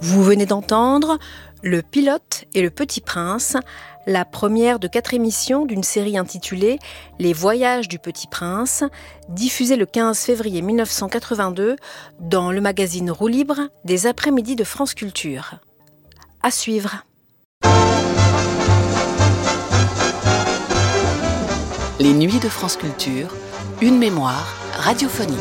Vous venez d'entendre Le Pilote et le Petit Prince, la première de 4 émissions d'une série intitulée Les Voyages du Petit Prince, diffusée le 15 février 1982 dans le magazine Roue Libre des après-midi de France Culture. À suivre. Les nuits de France Culture, une mémoire radiophonique.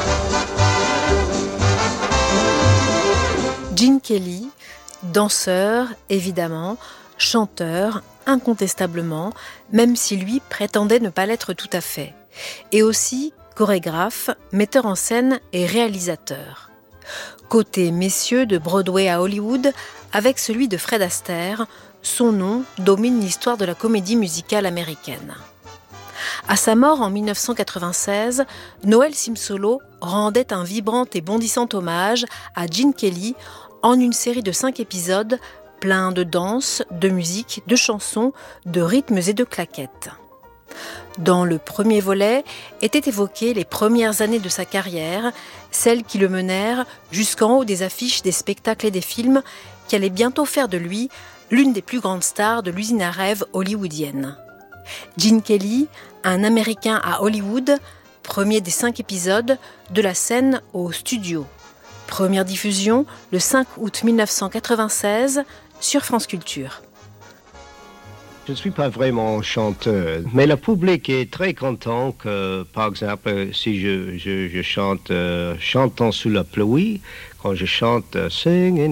Gene Kelly, danseur évidemment, chanteur incontestablement, même si lui prétendait ne pas l'être tout à fait, et aussi chorégraphe, metteur en scène et réalisateur. Côté messieurs de Broadway à Hollywood, avec celui de Fred Astaire, son nom domine l'histoire de la comédie musicale américaine. À sa mort en 1996, Noël Simsolo rendait un vibrant et bondissant hommage à Gene Kelly en une série de 5 épisodes pleins de danse, de musique, de chansons, de rythmes et de claquettes. Dans le premier volet étaient évoquées les premières années de sa carrière, celles qui le menèrent jusqu'en haut des affiches des spectacles et des films qui allaient bientôt faire de lui l'une des plus grandes stars de l'usine à rêve hollywoodienne. Gene Kelly, un Américain à Hollywood, premier des 5 épisodes de la scène au studio. Première diffusion le 5 août 1996 sur France Culture. Je ne suis pas vraiment chanteur, mais le public est très content que, par exemple, si je chante Chantons sous la pluie, quand je chante Singing